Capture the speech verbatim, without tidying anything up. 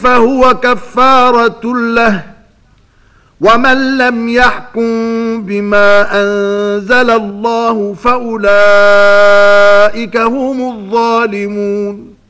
فهو كفارة له، ومن لم يحكم بما أنزل الله فأولئك هم الظالمون.